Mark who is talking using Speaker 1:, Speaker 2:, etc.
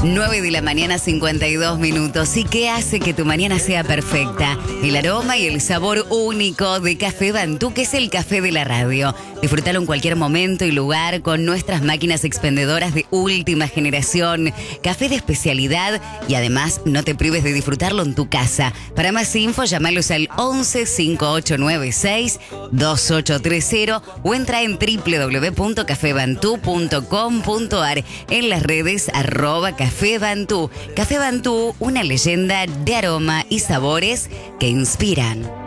Speaker 1: 9 de la mañana, 52 minutos. ¿Y qué hace que tu mañana sea perfecta? El aroma y el sabor único de Café Bantú, que es el café de la radio. Disfrútalo en cualquier momento y lugar con nuestras máquinas expendedoras de última generación. Café de especialidad y además no te prives de disfrutarlo en tu casa. Para más info, llamalos al 11 5896 2830 o entra en www.cafebantú.com.ar, en las redes @Café Bantú. Café Bantú, una leyenda de aroma y sabores que inspiran.